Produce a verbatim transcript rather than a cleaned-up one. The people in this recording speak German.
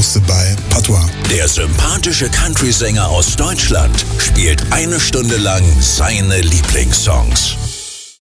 hosted by Patois. Der sympathische Country-Sänger aus Deutschland spielt eine Stunde lang seine Lieblingssongs.